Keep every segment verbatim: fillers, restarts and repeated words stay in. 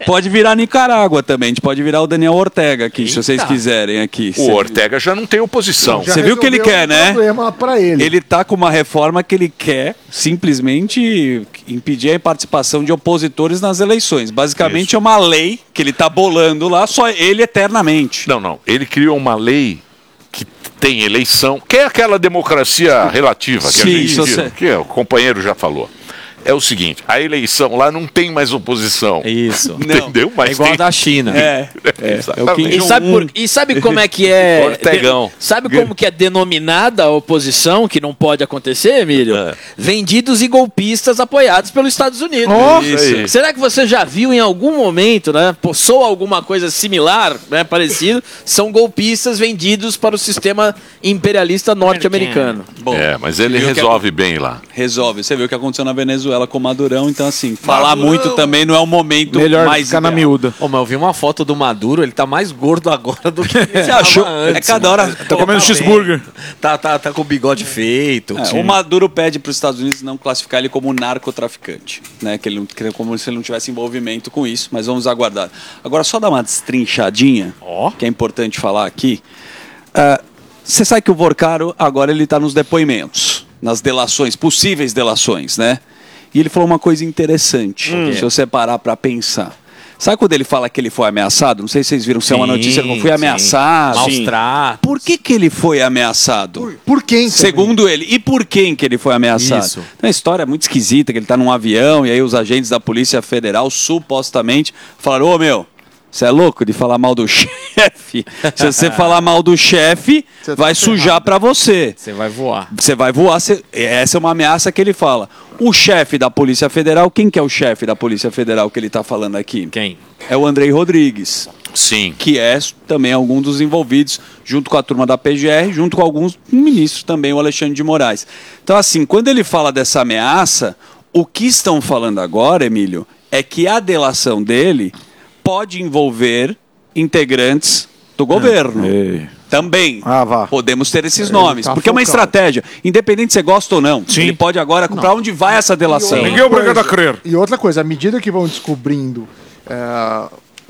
Pode virar Nicarágua também, a gente pode virar o Daniel Ortega aqui, Eita. se vocês quiserem aqui. O Ortega já não tem oposição. Você viu o que ele quer, né? Pra ele. ele tá com uma reforma que ele quer simplesmente impedir a participação de opositores nas eleições. Basicamente Isso. é uma lei que ele tá bolando lá, só ele eternamente. Não, não. Ele criou uma lei que tem eleição, que é aquela democracia relativa que Sim, a gente você... que o companheiro já falou. É o seguinte, a eleição lá não tem mais oposição. Isso. Entendeu? Mas é igual tem... a da China. É. é. é o e, sabe por... e sabe como é que é... Ortegão. De... Sabe como que é denominada a oposição, que não pode acontecer, Emílio? É. Vendidos e golpistas apoiados pelos Estados Unidos. Oh, isso. Será que você já viu em algum momento, né? Soa alguma coisa similar, né? Parecido, são golpistas vendidos para o sistema imperialista norte-americano. É, mas ele resolve que... bem lá. Resolve. Você viu o que aconteceu na Venezuela com o Madurão, então assim, falar Madurão. muito também não é o momento Melhor mais ficar na miúda. Ô, mas eu vi uma foto do Maduro, ele tá mais gordo agora do que ele achou antes. É cada hora... Tá comendo cheeseburger. Tá, tá, tá com o bigode feito. É, o Maduro pede para os Estados Unidos não classificar ele como narcotraficante, né? Que ele não, como se ele não tivesse envolvimento com isso, mas vamos aguardar. Agora, só dar uma destrinchadinha, oh. que é importante falar aqui. Você uh, sabe que o Vorcaro agora ele está nos depoimentos, nas delações, possíveis delações, né? E ele falou uma coisa interessante, hum. se você parar para pensar. Sabe quando ele fala que ele foi ameaçado? Não sei se vocês viram, se é uma notícia que foi ameaçado. Maus Por que que ele foi ameaçado? Por, por quem? Segundo também? ele. E por quem que ele foi ameaçado? Isso. Então, a história é muito esquisita, que ele está num avião e aí os agentes da Polícia Federal supostamente falaram, ô meu, você é louco de falar mal do chefe? Se você falar mal do chefe, vai tá sujar para você. Você vai voar. Você vai voar. Cê... Essa é uma ameaça que ele fala. O chefe da Polícia Federal, quem que é o chefe da Polícia Federal que ele está falando aqui? Quem? É o Andrei Rodrigues. Sim. Que é também algum dos envolvidos, junto com a turma da P G R, junto com alguns ministros também, o Alexandre de Moraes. Então, assim, quando ele fala dessa ameaça, o que estão falando agora, Emílio, é que a delação dele pode envolver integrantes do governo. É. Também ah, podemos ter esses nomes, tá porque focado. É uma estratégia, independente se você gosta ou não. Sim. Ele pode agora, para onde vai essa delação? Ninguém é obrigado a crer. E outra coisa, à medida que vão descobrindo é,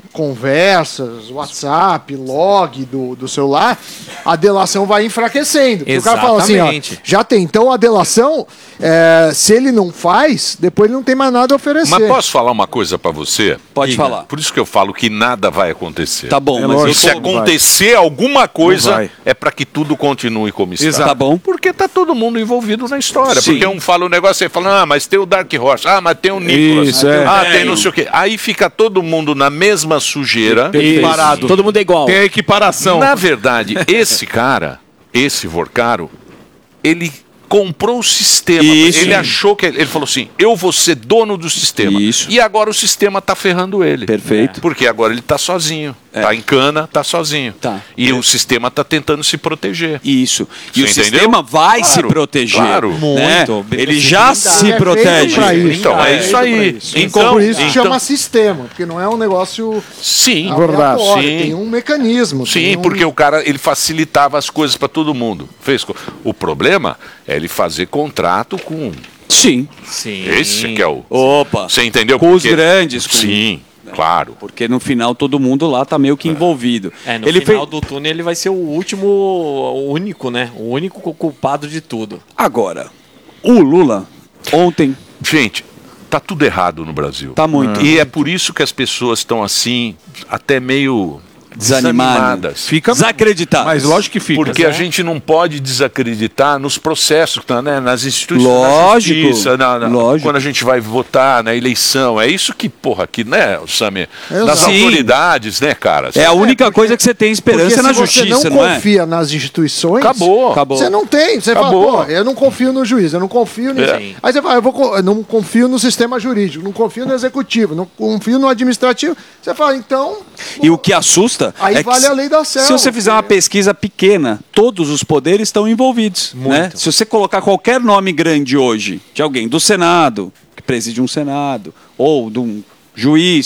conversas, WhatsApp, log do, do celular, a delação vai enfraquecendo. O cara fala assim, ó, já tem, então a delação, é, se ele não faz, depois ele não tem mais nada a oferecer. Mas posso falar uma coisa pra você? Pode Diga. falar. Por isso que eu falo que nada vai acontecer. Tá bom, é mas eu se acontecer vai. alguma coisa, é pra que tudo continue como está. Exato. Tá bom. Porque tá todo mundo envolvido na história. Sim. Porque um fala um negócio e fala, ah, mas tem o Dark Horse, ah, mas tem o Nicolas, isso, ah, é. tem não sei o quê. Aí fica todo mundo na mesma sujeira. Parado. Todo mundo é igual. Tem a equiparação. Na verdade, esse cara, esse Vorcaro, ele comprou o sistema. Isso. Ele achou que... Ele falou assim, eu vou ser dono do sistema. Isso. E agora o sistema tá ferrando ele. Perfeito. É. Porque agora ele tá sozinho. É. Tá em cana, tá sozinho. Tá. E é. o sistema tá tentando se proteger. Isso. E Você o entendeu? sistema vai claro, se proteger. Claro. Né? Muito. Ele já se é protege. Isso, então, é, é isso aí. Isso. Então, por isso então, chama sistema, porque não é um negócio sim, aleatório, sim. tem um mecanismo. Sim, um... porque o cara ele facilitava as coisas para todo mundo. Fez. O problema é ele fazer contrato com. Sim. Sim. Esse que é o. Opa. Você entendeu? Com porque... os grandes. Com... Sim, claro. Porque no final todo mundo lá tá meio que envolvido. É, no ele final fez... do túnel ele vai ser o último, o único, né? O único culpado de tudo. Agora, o Lula, ontem... Gente, tá tudo errado no Brasil. Tá muito. E é por isso que as pessoas estão assim, até meio... desanimadas. Fica desacreditadas. Mas lógico que fica. Porque né? a gente não pode desacreditar nos processos, né? Nas instituições. Lógico. Na justiça, na, na, lógico. Quando a gente vai votar na eleição. É isso que, porra, aqui, né, Samir? Nas Sim. autoridades, né, cara? É a única é porque, coisa que você tem esperança na justiça, não é? Se você não confia é? nas instituições... Acabou. Acabou. Você não tem. Você Acabou. fala, pô, eu não confio no juiz, eu não confio nisso. É. Aí você fala, eu, vou, eu não confio no sistema jurídico, não confio no executivo, não confio no administrativo. Você fala, então... E o que assusta aí é vale que a lei da selva. Se você fizer uma pesquisa pequena, todos os poderes estão envolvidos. Né? Se você colocar qualquer nome grande hoje, de alguém do Senado, que preside um Senado, ou de um juiz,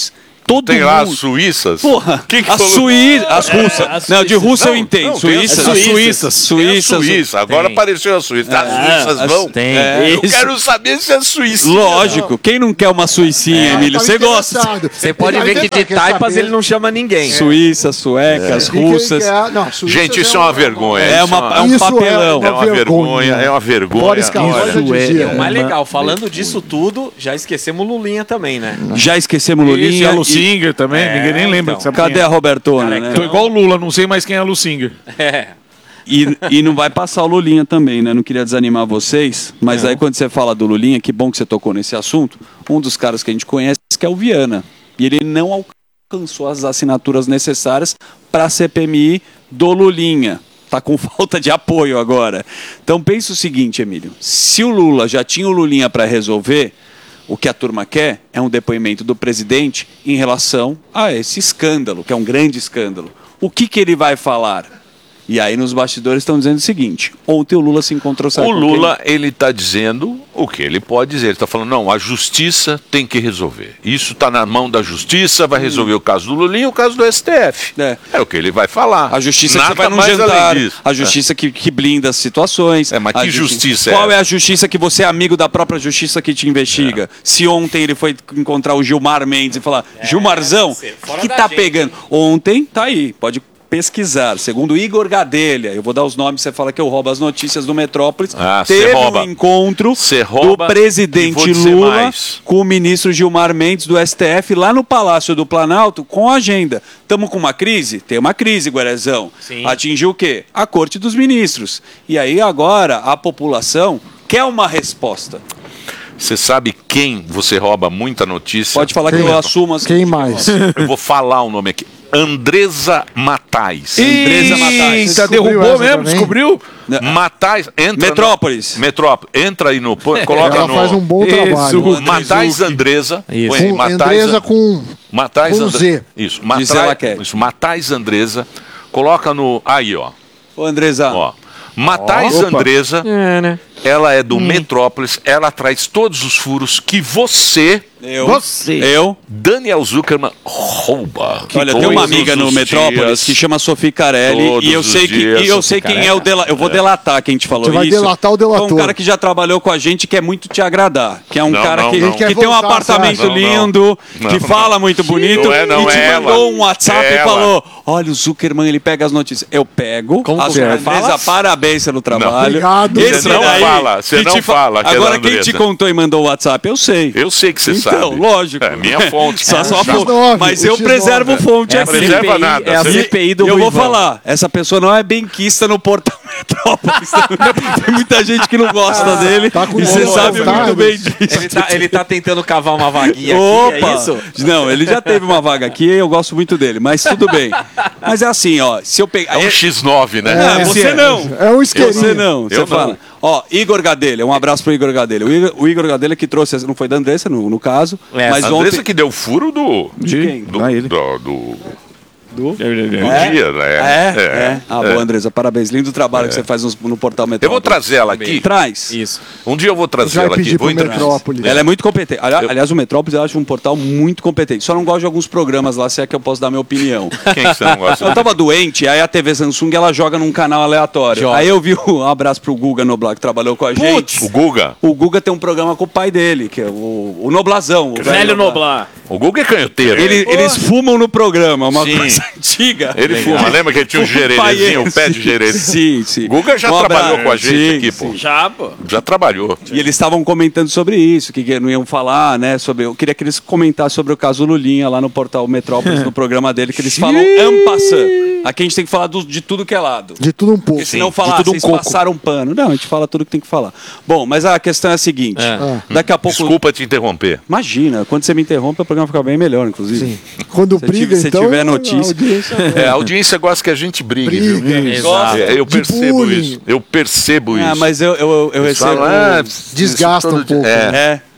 Todo Tem mundo. lá as suíças? Porra, Quem que as falou? Suíças, as russas. as Não, de suíças. russa eu Não, entendo. não, tem as Suíças, suíças. Suíças, Suíças. Tem a Suíça. Agora Tem. apareceu a Suíça. As suíças as- vão. tem. É, eu Isso. quero saber se é Suíça. Lógico, quem não quer uma suicinha, Emílio? Tá Você gosta? interessado. Você pode Ele ver tá que de interessado, quer taipas saber. ele não chama ninguém. Suíça, suecas, E quem russas. quer- não, Suíça Gente, isso é uma vergonha. É, isso uma, é um Isso é papelão. uma É uma vergonha, é uma vergonha. Boris Karloff Olha, já Isso é, dizia. é o mais legal. Falando disso tudo, já esquecemos Lulinha também, né? Já esquecemos Isso, e Lulinha. a e- Lucinger também, É, ninguém nem lembra então. que sabe Cadê quem a é. Robertona, né? Tô igual o Lula, não sei mais quem é a Lucinger. É. E, e não vai passar o Lulinha também, né? Não queria desanimar vocês, mas aí quando você fala do Lulinha, que bom que você tocou nesse assunto, um dos caras que a gente conhece que é o Viana. E ele não alcançou as assinaturas necessárias para a C P M I do Lulinha. Tá com falta de apoio agora. Então pensa o seguinte, Emílio. Se o Lula já tinha o Lulinha para resolver, o que a turma quer é um depoimento do presidente em relação a esse escândalo, que é um grande escândalo. O que, que ele vai falar? E aí nos bastidores estão dizendo o seguinte: ontem o Lula se encontrou... sabe O com Lula, ele está dizendo o que ele pode dizer. Ele está falando, não, a justiça tem que resolver. Isso está na mão da justiça, vai resolver o caso do Lulinha e o caso do S T F. É. É o que ele vai falar. A justiça Nada que você vai num mais jantar, além disso. a justiça que, que blinda as situações. É, mas a que justiça é Qual é essa? a justiça que você é amigo da própria justiça que te investiga? Se ontem ele foi encontrar o Gilmar Mendes e falar, Gilmarzão, o que da tá gente, pegando? Ontem, tá aí, pode pesquisar. Segundo Igor Gadelha, eu vou dar os nomes, você fala que eu roubo as notícias do Metrópolis. Ah, cê teve rouba. um encontro Cê do rouba, e presidente vou dizer Lula mais. com o ministro Gilmar Mendes do S T F lá no Palácio do Planalto com a agenda. Estamos com uma crise? Tem uma crise, Guarezão. Sim. Atingiu o quê? A Corte dos Ministros. E aí agora a população quer uma resposta. Você sabe quem você rouba muita notícia? Pode falar que Quem? eu assumo as... Quem mais? Eu vou falar o nome aqui. Andresa Matais. Andresa Matais. Eita, Descobriu derrubou essa mesmo? também? Descobriu? Matais, entra Metrópolis. No, Metrópolis. Entra aí no... põe- Coloca Ela no... faz um bom Isso. trabalho. Matais Andresa. Isso. Põe aí, Com Matais Andresa An- com... Matais com Andre- Z. Isso, Gisela Matais, Quer. isso, Matais Andresa. Coloca no... Aí, ó. Ô, Andresa, ó. Matais Opa. Andresa, É, né? ela é do Metrópolis, ela traz todos os furos que você, eu, Você. eu, Daniel Zuckerman, rouba. olha, tem uma Todos amiga no os Metrópolis dias. que chama Sophie Carelli Todos e eu os sei que dias, e eu Sophie sei quem é o dela, eu vou delatar quem te falou Você vai isso. delatar o delator. É um cara que já trabalhou com a gente que é muito te agradar, que é um Não, cara não, que, não. que Quer tem um voltar, apartamento você acha? lindo, Não, que não. fala muito bonito Não é, não, e te é mandou ela. um WhatsApp É e ela. falou: "Olha, o Zuckerman, ele pega as notícias". Eu pego. Como a que você Andresa, fala? parabéns pelo trabalho. Obrigado. Esse Você não daí fala, você que não te fa- fala que é da Agora quem Andresa. te contou e mandou o WhatsApp, eu sei. Eu sei que você Então, sabe. lógico. É minha fonte. Só, só a X nove, fonte. Mas o eu X nove. preservo fonte É a aqui. Preserva C P I, nada. é a Você- C P I do E eu vou Ruivão. falar, essa pessoa não é benquista no portal Metrópolis. Tem muita gente que não gosta dele. tá com e você boa sabe vontade. muito bem disso. Ele tá, ele tá tentando cavar uma vaguinha Opa! aqui, é isso? Não, ele já teve uma vaga aqui e eu gosto muito dele, mas tudo bem. Mas é assim, ó, se eu pegar... É um X nove, né? Ah, Esse você é- não. É um isqueirinho. Você não, você Eu fala. não. Ó, Igor Gadelha, um abraço pro Igor Gadelha. O Igor, o Igor Gadelha que trouxe, não foi da Andressa no, no caso, É, mas A Andressa ontem... que deu furo do... De quem? Do, Não, ele. do, do, Do... do É? dia, né? É, é. Ah, boa, Andressa, parabéns. Lindo trabalho que você faz no, no portal Metrópolis. Eu vou trazer ela aqui. Traz. Isso. Um dia eu vou trazer Vai ela aqui. pedir Vou pro entrevistar. Metrópolis. Ela é muito competente. Ali- Aliás, o Metrópolis eu acho um portal muito competente. Só não gosto de alguns programas lá, se é que eu posso dar minha opinião. Quem que você não gosta? Eu tava doente, aí a T V Samsung ela joga num canal aleatório. Joga. Aí eu vi um abraço pro Guga Noblar, que trabalhou com a gente. O Guga. O Guga tem um programa com o pai dele, que é o, o Noblazão. O Velho Noblar. O Guga é canhoteiro. Ele- eles fumam no programa, uma Sim. coisa antiga. Ele Legal. fuma. Lembra que ele tinha um gererezinho, um pé de gerere? Sim, sim. O Guga já Um trabalhou abraço. com a gente Sim, aqui, sim. pô. Já, pô. Já trabalhou. E eles estavam comentando sobre isso, que, que não iam falar, né? Sobre, eu queria que eles comentassem sobre o caso Lulinha lá no portal Metrópolis, no programa dele, que eles falam en passant. Aqui a gente tem que falar do- de tudo que é lado. De tudo um pouco. Porque senão Sim, falar, de tudo um vocês pouco. passaram pano. Não, a gente fala tudo que tem que falar. Bom, mas a questão é a seguinte. É. Daqui a pouco... Desculpa te interromper. Imagina, quando você me interrompe, o programa fica bem melhor, inclusive. Quando Se briga, tiver- se então... tiver a notícia. audiência- É, a audiência gosta que a gente brigue, viu? Briga. Exato. É, eu De percebo bullying. isso. Eu percebo Ah, isso. mas eu, eu, eu Eles recebo... falam, ah, Desgasta isso todo um pouco, dia- É. É,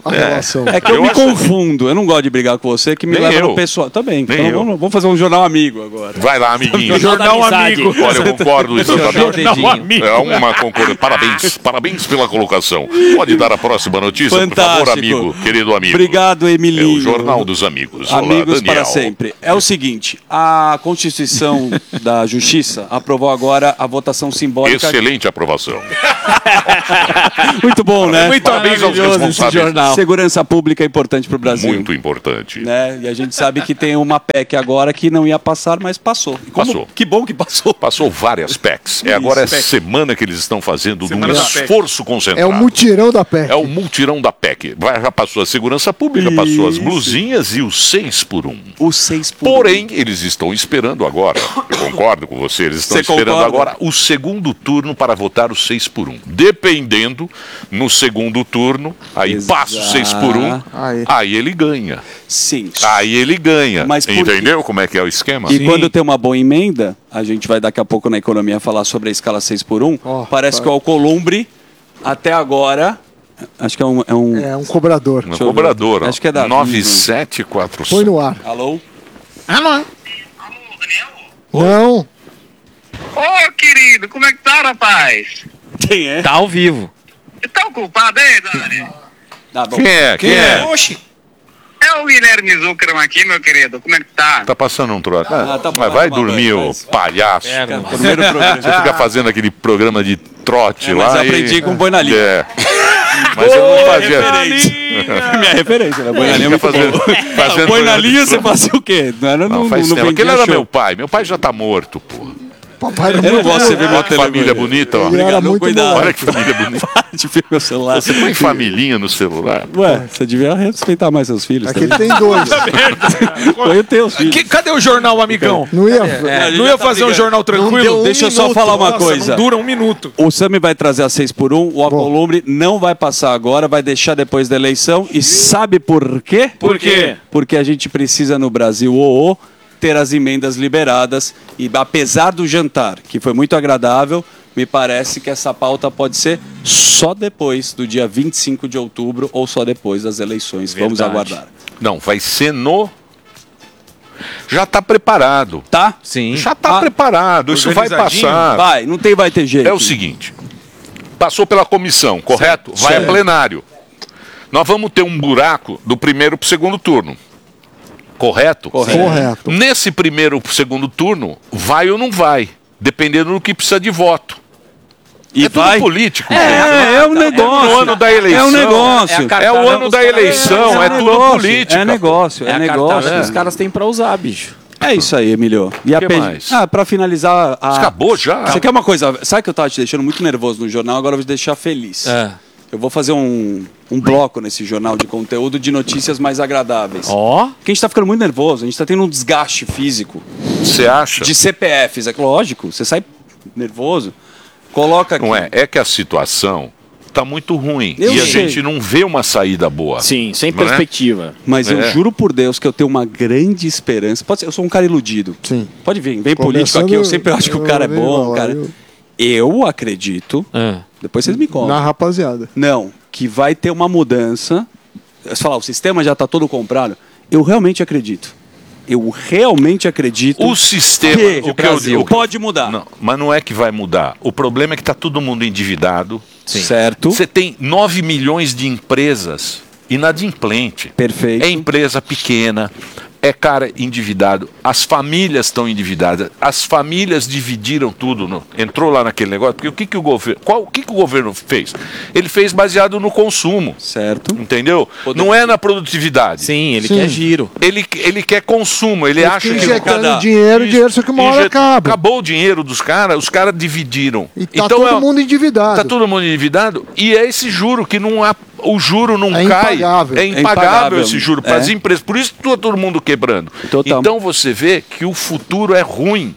A É. relação. É que eu, Eu me acho- confundo. Eu não gosto de brigar com você, que me Nem leva eu. no pessoal. Também. Nem Então eu. vamos, vamos fazer um jornal amigo agora. Vai lá, amiguinho. Jornal da amizade. amigo. Olha, eu concordo exatamente. Jornal amigo. É uma concordância. Parabéns, parabéns pela colocação. Pode dar a próxima notícia, por Fantástico. favor, amigo, querido amigo. Obrigado, É Emilinho. o Jornal dos Amigos. Olá, Amigos Daniel. para sempre. É o seguinte, a Constituição da Justiça aprovou agora a votação simbólica. Excelente aprovação. Muito bom, né? Muito Parabéns aos Maravilhoso esse responsáveis. jornal. Segurança pública é importante para o Brasil. Muito importante. Né? E a gente sabe que tem uma P E C agora que não ia passar, mas passou. E como- Passou. Que bom que passou. Passou várias P E Cs. É agora essa semana que eles estão fazendo Semana um da P E C. esforço concentrado. É o mutirão da P E C. É o multirão da P E C. Vai- Já passou a segurança pública, passou as Isso. blusinhas e o seis por um. O seis por Porém, eles estão esperando agora, eu concordo com você, eles estão Você esperando concorda? agora o segundo turno para votar o seis por um. Dependendo, no segundo turno, aí Exato. passa o seis por um, Aí. aí ele ganha. Sim. Aí ele ganha. Mas por Entendeu como é que é o esquema? E quando tem uma boa emenda, a gente vai daqui a pouco na economia falar sobre a escala seis por um. Ó, Parece tá. que o Alcolumbre, até agora, acho que é um... É um... É um cobrador. No Deixa eu ver. cobrador, ó. Acho que é da nove sete quatro Põe no ar. Alô? Não. Ô, querido, como é que tá, rapaz? Quem é? Tá ao vivo. Tá ocupado aí, Dani? Tá bom. Quem é? Quem é? Oxi. É o Guilherme Zuckerman aqui, meu querido. Como é que tá? Tá passando um troço. Ah, tá bom, Mas vai vai tomar dormir, banho, ô mas- palhaço. Primeiro programa. Você fica fazendo aquele programa de trote É, lá. mas e- aprendi com o Boi na Linha. É. Mas eu não fazia. Minha referência, né? Boi na linha é Fica muito fazendo- bom. fazendo Põe na programa de linha, você trote. fazia o quê? Não era Não, no, faz no tempo. Aquele vendia era show. meu pai. Meu pai já tá morto, pô. Papai era Eu não muito gosto de você ver meu Olha que família telefone. bonita, ó. Ele era Obrigado, muito cuidado. moleque. Olha que família bonita. Para de ver meu celular. Você põe familhinha no celular. Ué, você devia respeitar mais seus filhos. Aqui ele também. tem dois. Põe os teus filhos. Que- cadê o jornal, amigão? Não ia. É, Não ia fazer um jornal tranquilo? Deixa eu só falar uma Nossa, coisa. Não dura um minuto. O Sami vai trazer a seis por um, o Alcolumbre não vai passar agora, vai deixar depois da eleição. E sabe por quê? Por quê? Porque a gente precisa no Brasil, ô, ô, ter as emendas liberadas. E apesar do jantar, que foi muito agradável, me parece que essa pauta pode ser só depois do dia vinte e cinco de outubro ou só depois das eleições. Vamos Verdade. aguardar. Não, vai ser no. Já tá preparado. Tá? Sim. Já tá Ah, preparado. Isso vai organizadinho? passar. Vai, não tem vai ter jeito. É o seguinte. Passou pela comissão, correto? Vai Certo. a plenário. Nós vamos ter um buraco do primeiro para o segundo turno. Correto? Correto. Nesse primeiro para o segundo turno, vai ou não vai? Dependendo do que precisa de voto. E é tudo vai. político. É, é um negócio. É o ano da eleição. É um negócio. É a É cartada o ano dos da caras. eleição, é, um tudo negócio, política. É negócio, É, é, a negócio. cartada que os caras têm pra usar, bicho. É isso aí, Emílio. E a Que P- mais? Ah, pra finalizar. A... Acabou já? Você quer uma coisa? Sabe que eu tava te deixando muito nervoso no jornal, agora eu vou te deixar feliz. É. Eu vou fazer um, um bloco nesse jornal de conteúdo de notícias mais agradáveis. Ó. Porque a gente tá ficando muito nervoso, a gente tá tendo um desgaste físico Você acha? de C P Fs. É lógico, você sai nervoso, coloca aqui. Não é? É que a situação tá muito ruim. Eu e a sei. gente não vê uma saída boa. Sim, sem Não é? perspectiva. Mas eu É. juro por Deus que eu tenho uma grande esperança. Pode ser, eu sou um cara iludido. Sim. Pode vir, vem Começando- político aqui, eu sempre acho que o cara é eu- bom, eu- cara. eu- Eu acredito, É. depois vocês me contam. Na rapaziada. Não, que vai ter uma mudança. Você fala, o sistema já está todo comprado. Eu realmente acredito. Eu realmente acredito O sistema, que o que eu digo, pode mudar. Não, mas não é que vai mudar. O problema é que está todo mundo endividado. Certo? Você tem nove milhões de empresas inadimplente. Perfeito. É empresa pequena, é cara endividado. As famílias estão endividadas. As famílias dividiram tudo. No, entrou lá naquele negócio. Porque o que, que o governo. Qual, o que, que o governo fez? Ele fez baseado no consumo. Certo. Entendeu? Não é na produtividade. Sim, ele Sim. quer giro. Ele, ele quer consumo. Ele acha Fica que. injetando cada- dinheiro, dinheiro, só que uma hora Injet- acaba. Acabou o dinheiro dos caras, os caras dividiram. E tá então todo é, mundo endividado. tá todo mundo endividado e é esse juro que não há, o juro não É cai. impagável. É É impagável impagável. esse juro para as É. empresas. Por isso que tá todo mundo quebrando. Total. Então você vê que o futuro é ruim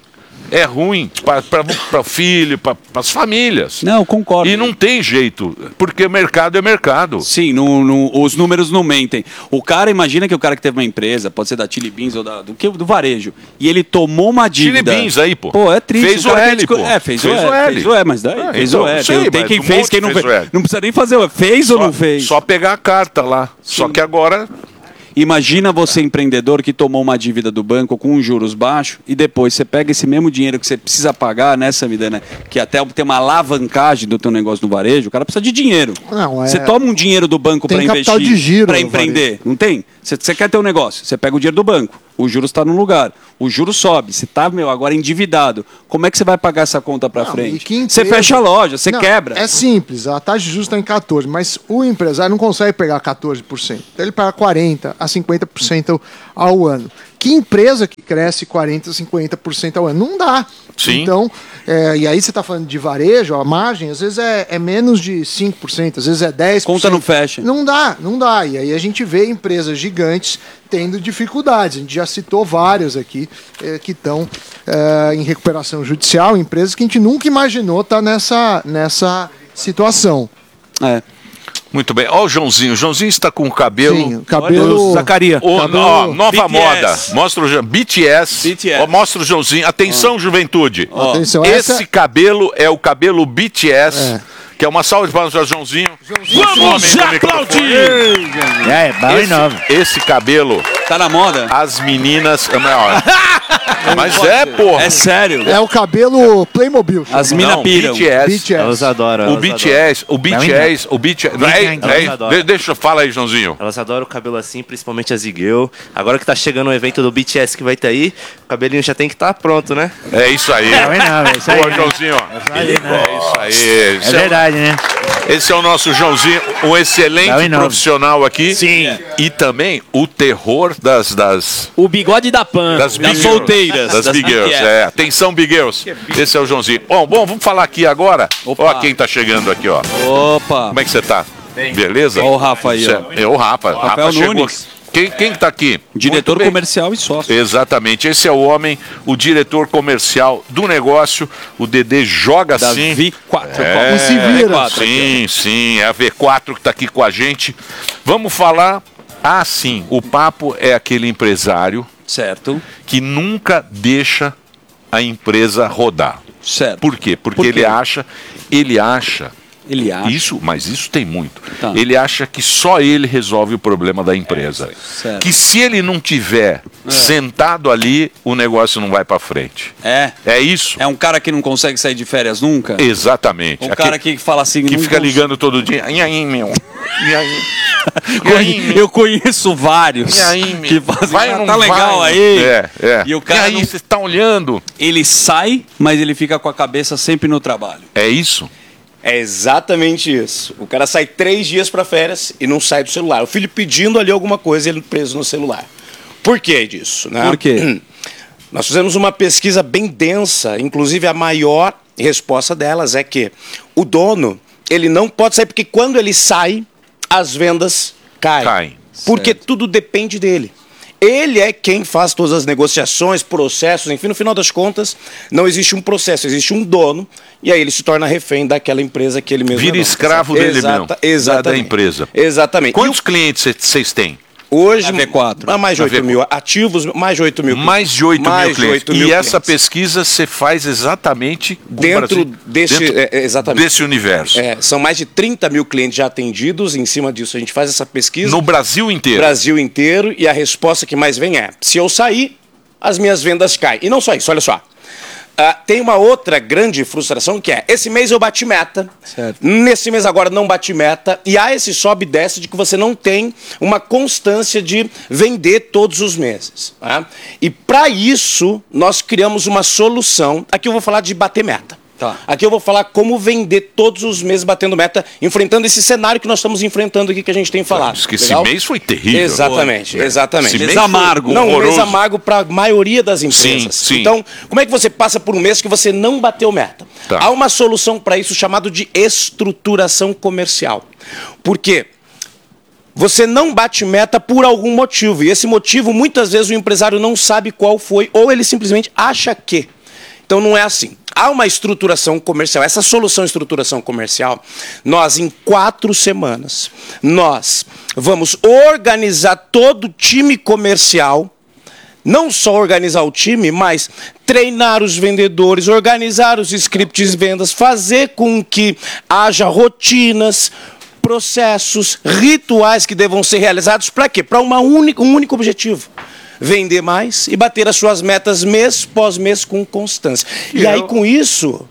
É ruim para o filho, para as famílias. Não, concordo. E não tem jeito, porque mercado é mercado. Sim, no, no, os números não mentem. O cara, imagina que o cara que teve uma empresa, pode ser da Chili Beans ou da, do, que, do varejo, e ele tomou uma dívida. Chili Beans aí, pô. Pô, é triste. Fez o, cara L, criticou- pô. É, fez, Fez o o L. L. Fez o L, mas daí Ah, fez então, o L. sei, tem mas quem um fez, monte quem não fez fez. o L. Não precisa nem fazer o fez ou Só- não fez. Só pegar a carta lá. Só que agora... Imagina você, empreendedor, que tomou uma dívida do banco com juros baixos e depois você pega esse mesmo dinheiro que você precisa pagar, né, Samidana? Que até tem uma alavancagem do teu negócio no varejo, o cara precisa de dinheiro. Não, é- Você toma um dinheiro do banco Tem para investir, capital de giro para no empreender, não tem? Você, você quer ter um negócio, você pega o dinheiro do banco, o juros está no lugar, o juros sobe, você está, meu, agora endividado. Como é que você vai pagar essa conta para Não, e frente? que Você empresa- fecha a loja, você Não, quebra. É simples, a taxa de juros está em quatorze, mas o empresário não consegue pegar quatorze por cento. Então ele paga quarenta por cento a cinquenta por cento ao ano. Que empresa que cresce quarenta por cento, cinquenta por cento ao ano? Não dá. Sim. Então, é, e aí você está falando de varejo, a margem às vezes é, é menos de cinco por cento, às vezes é dez por cento. Conta não fecha. Não dá, não dá. E aí a gente vê empresas gigantes tendo dificuldades. A gente já citou várias aqui eh, que estão eh, em recuperação judicial, empresas que a gente nunca imaginou estar nessa, nessa situação. É. Muito bem. Ó o Joãozinho. O Joãozinho está com o cabelo... Sim, o cabelo... Zacaria. O- Cabelo- ó, nova B T S. moda. Mostra o Jo- B T S. B T S. Ó, mostra o Joãozinho. Atenção, juventude. Atenção, Esse essa- cabelo é o cabelo B T S, É. que é uma salva de palmas para o Joãozinho. Vamos aplaudir! É, bala e nova. Esse, esse cabelo, Tá na moda? as meninas... Não, mas é, porra. É sério. É o cabelo Playmobil. As chama. mina Não, piram. B T S. B T S. Elas adoram. O elas B T adoram. S, o B T S, o B T S... Não, É, não, é, elas adoram. de- deixa eu falar aí, Joãozinho. Elas adoram o cabelo assim, principalmente a Zigueu. Agora que tá chegando o evento do B T S que vai ter aí, o cabelinho já tem que estar pronto, né? É isso aí. Não, é não, é isso aí, Boa, né? Joãozinho. ó. aí, né? É isso aí. É Esse é, verdade, né? esse é o nosso Joãozinho, um excelente Não, e não. profissional aqui. Sim. E também o terror das... das O bigode da Pan, Das, das, big girls. solteiras. Das, big girls, B T S. é. Atenção, big girls. Esse é o Joãozinho. Bom, bom, vamos falar aqui agora. Opa. Ó quem tá chegando aqui, ó. Opa. Como é que você tá? Beleza? Ó o Rafa aí, ó. Cê- É o Rafa. O Rafa Rafael chegou. Nunes. Quem, quem que tá aqui? Diretor Muito bem. comercial e sócio. Exatamente. Esse é o homem, o diretor comercial do negócio. O Dedê joga Da assim. V quatro. É, E se vira. V quatro. Sim, sim, é a V quatro que está aqui com a gente. Vamos falar. Ah, sim, o papo é aquele empresário Certo. que nunca deixa a empresa rodar. Certo. Por quê? Porque Por quê? ele acha, ele acha, Ele acha. isso, mas isso tem muito. Tá. Ele acha que só ele resolve o problema da empresa. certo. Que se ele não tiver sentado ali, o negócio não vai para frente. É. É isso? É um cara que não consegue sair de férias nunca? Exatamente. Um Aquele cara que fala assim... que não fica cons- ligando todo dia. E aí, meu? E aí? E aí, meu? Eu conheço vários E aí, meu? que fazem, Vai ou "Ah, não tá legal vai?" aí. É, é. E o cara e aí, não- você está olhando? Ele sai, mas ele fica com a cabeça sempre no trabalho. É isso? É exatamente isso. O cara sai três dias para férias e não sai do celular. O filho pedindo ali alguma coisa e ele preso no celular. Por que disso? Né? Por quê? Nós fizemos uma pesquisa bem densa, inclusive a maior resposta delas é que o dono, ele não pode sair, porque quando ele sai, as vendas caem. Caem. Porque Certo. tudo depende dele. Ele é quem faz todas as negociações, processos, enfim, no final das contas, não existe um processo, existe um dono, e aí ele se torna refém daquela empresa que ele mesmo Vira é dono, escravo tá certo? dele Exata- mesmo, da- Exatamente. da empresa. Exatamente. Quantos clientes vocês têm? Hoje, A V quatro. há mais de A oito V mil ativos, mais de oito mil Mais de oito mais mil de clientes. oito E mil essa clientes. pesquisa você faz exatamente com o Dentro Brasil- desse- dentro é, é, exatamente. desse universo. É, são mais de trinta mil clientes já atendidos. Em cima disso, a gente faz essa pesquisa. No Brasil inteiro. Brasil inteiro. E a resposta que mais vem é: se eu sair, as minhas vendas caem. E não só isso, olha só. Ah, tem uma outra grande frustração que é: esse mês eu bati meta, Certo. nesse mês agora não bati meta, e há esse sobe e desce de que você não tem uma constância de vender todos os meses. Tá? E para isso, nós criamos uma solução. Aqui eu vou falar de bater meta. Tá. Aqui eu vou falar como vender todos os meses batendo meta, enfrentando esse cenário que nós estamos enfrentando aqui que a gente tem falado. Diz que esse Legal? mês foi terrível. Exatamente, Foi. exatamente. Esse Mês mês amargo. Não, um mês horroroso. amargo para a maioria das empresas. Sim, sim. Então, como é que você passa por um mês que você não bateu meta? Tá. Há uma solução para isso chamado de estruturação comercial. Por quê? Você não bate meta por algum motivo. E esse motivo, muitas vezes, o empresário não sabe qual foi, ou ele simplesmente acha que. Então não é assim. Há uma estruturação comercial. Essa solução de estruturação comercial, nós em quatro semanas, nós vamos organizar todo o time comercial, não só organizar o time, mas treinar os vendedores, organizar os scripts de vendas, fazer com que haja rotinas, processos, rituais que devam ser realizados. Para quê? Para uma única, um único objetivo. Vender mais e bater as suas metas mês pós mês com constância. E, e aí, eu... com isso,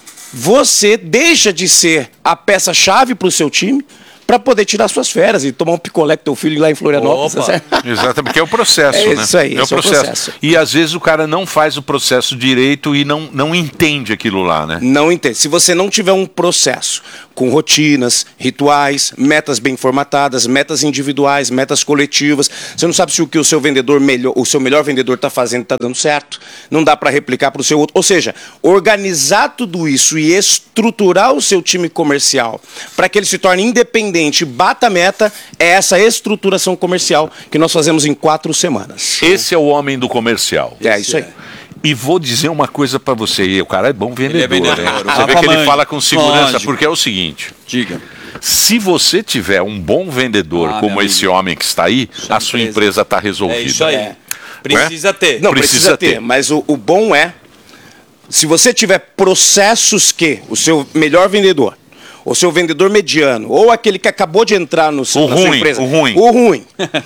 você deixa de ser a peça-chave para o seu time para poder tirar suas férias e tomar um picolé com teu filho lá em Florianópolis. Exatamente, porque é o processo, é né? Isso aí, é o esse processo. é o processo. E às vezes o cara não faz o processo direito e não, não entende aquilo lá, né? Não entende. Se você não tiver um processo com rotinas, rituais, metas bem formatadas, metas individuais, metas coletivas, você não sabe se o que o seu vendedor melhor, o seu melhor vendedor está fazendo está dando certo, não dá para replicar para o seu outro. Ou seja, organizar tudo isso e estruturar o seu time comercial para que ele se torne independente, bata a meta, é essa estruturação comercial que nós fazemos em quatro semanas. Esse é o homem do comercial. É isso aí. E vou dizer uma coisa pra você, e o cara é bom vendedor, Ele é vendedor, hein? né? Você vê que ele fala com segurança, Lógico. porque é o seguinte... Diga. Se você tiver um bom vendedor Ah, como meu esse amigo. homem que está aí, a sua empresa está resolvida. É isso aí. É. Precisa ter. Não, Precisa precisa, ter. ter. Mas o, o bom é, se você tiver processos que o seu melhor vendedor, o seu vendedor mediano, ou aquele que acabou de entrar no seu, O na ruim, sua empresa. o ruim. O ruim.